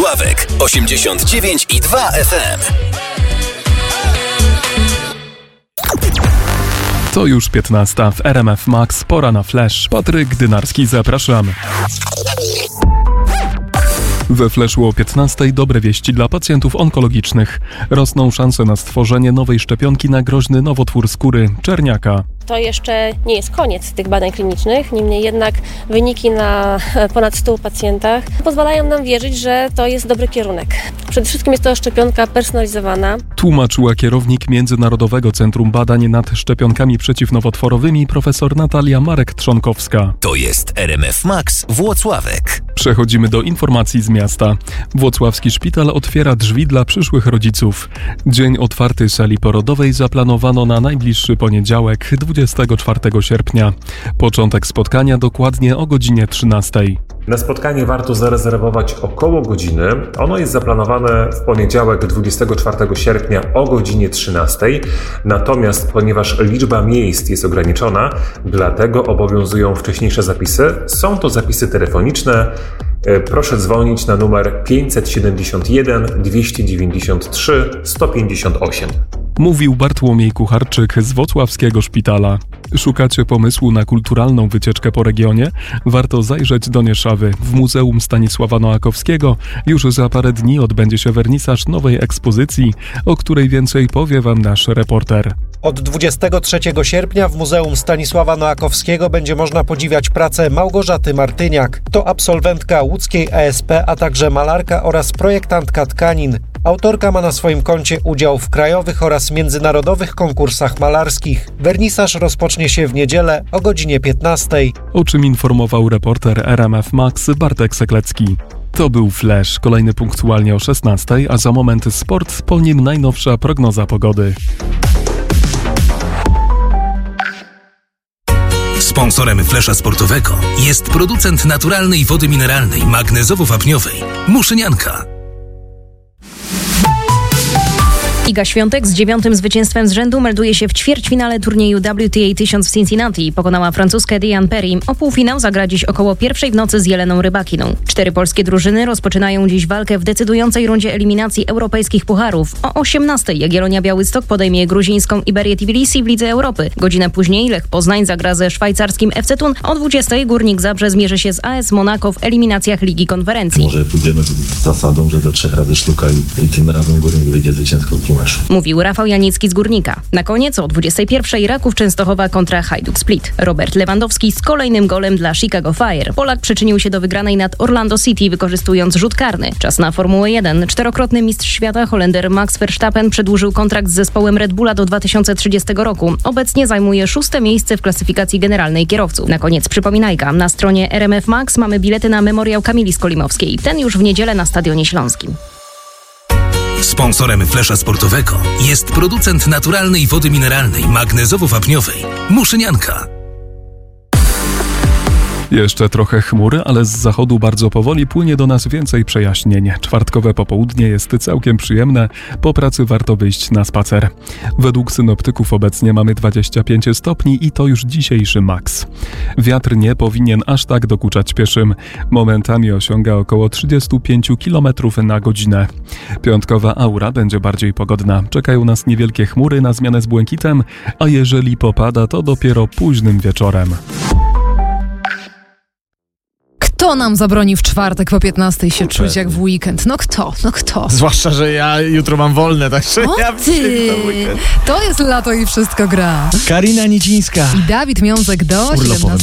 Włocławek 89,2 FM. To już 15 w RMF Max, pora na flash. Patryk Dynarski, zapraszam. We Flashu o 15 dobre wieści dla pacjentów onkologicznych. Rosną szanse na stworzenie nowej szczepionki na groźny nowotwór skóry czerniaka. To jeszcze nie jest koniec tych badań klinicznych, niemniej jednak wyniki na ponad 100 pacjentach pozwalają nam wierzyć, że to jest dobry kierunek. Przede wszystkim jest to szczepionka personalizowana. Tłumaczyła kierownik Międzynarodowego Centrum Badań nad Szczepionkami Przeciwnowotworowymi profesor Natalia Marek-Trzonkowska. To jest RMF Max Włocławek. Przechodzimy do informacji z miasta. Włocławski szpital otwiera drzwi dla przyszłych rodziców. Dzień otwarty sali porodowej zaplanowano na najbliższy poniedziałek, 24 sierpnia. Początek spotkania dokładnie o godzinie 13. Na spotkanie warto zarezerwować około godziny. Ono jest zaplanowane w poniedziałek 24 sierpnia o godzinie 13. Natomiast ponieważ liczba miejsc jest ograniczona, dlatego obowiązują wcześniejsze zapisy. Są to zapisy telefoniczne. Proszę dzwonić na numer 571 293 158. Mówił Bartłomiej Kucharczyk z Włocławskiego Szpitala. Szukacie pomysłu na kulturalną wycieczkę po regionie? Warto zajrzeć do Nieszawy. W Muzeum Stanisława Noakowskiego już za parę dni odbędzie się wernisaż nowej ekspozycji, o której więcej powie Wam nasz reporter. Od 23 sierpnia w Muzeum Stanisława Noakowskiego będzie można podziwiać pracę Małgorzaty Martyniak. To absolwentka łódzkiej ESP, a także malarka oraz projektantka tkanin. Autorka ma na swoim koncie udział w krajowych oraz międzynarodowych konkursach malarskich. Wernisaż rozpocznie się w niedzielę o godzinie 15. O czym informował reporter RMF Max Bartek Seklecki. To był Flash, kolejny punktualnie o 16, a za moment sport, po nim najnowsza prognoza pogody. Sponsorem Flasha sportowego jest producent naturalnej wody mineralnej magnezowo-wapniowej Muszynianka. Iga Świątek z 9. zwycięstwem z rzędu melduje się w ćwierćfinale turnieju WTA 1000 w Cincinnati i pokonała francuskę Diane Perry. O półfinał zagra dziś około 1:00 w nocy z Jeleną Rybakiną. 4 polskie drużyny rozpoczynają dziś walkę w decydującej rundzie eliminacji europejskich pucharów. O 18:00 Jagiellonia Białystok podejmie gruzińską Iberię Tbilisi w Lidze Europy. Godzinę później Lech Poznań zagra ze szwajcarskim FC Thun. O 20:00 Górnik Zabrze zmierzy się z AS Monako w eliminacjach Ligi Konferencji. Może pójdziemy z zasadą, że do 3 razy sztuka i tym razem Górnik wyjdzie zwycięsko w meczu. Mówił Rafał Janicki z Górnika. Na koniec o 21:00 Raków Częstochowa kontra Hajduk Split. Robert Lewandowski z kolejnym golem dla Chicago Fire. Polak przyczynił się do wygranej nad Orlando City, wykorzystując rzut karny. Czas na Formułę 1. 4-krotny mistrz świata Holender Max Verstappen przedłużył kontrakt z zespołem Red Bulla do 2030 roku. Obecnie zajmuje 6. miejsce w klasyfikacji generalnej kierowców. Na koniec przypominajka. Na stronie RMF Max mamy bilety na memoriał Kamili Skolimowskiej. Ten już w niedzielę na Stadionie Śląskim. Sponsorem Flasha sportowego jest producent naturalnej wody mineralnej magnezowo-wapniowej Muszynianka. Jeszcze trochę chmury, ale z zachodu bardzo powoli płynie do nas więcej przejaśnień. Czwartkowe popołudnie jest całkiem przyjemne. Po pracy warto wyjść na spacer. Według synoptyków obecnie mamy 25 stopni i to już dzisiejszy maks. Wiatr nie powinien aż tak dokuczać pieszym. Momentami osiąga około 35 km na godzinę. Piątkowa aura będzie bardziej pogodna. Czekają nas niewielkie chmury na zmianę z błękitem, a jeżeli popada, to dopiero późnym wieczorem. Kto nam zabroni w czwartek po 15 się czuć jak w weekend? No kto? Zwłaszcza, że ja jutro mam wolne, także ja ty! To jest lato i wszystko gra. Karina Nicińska I Dawid Miązek do 17.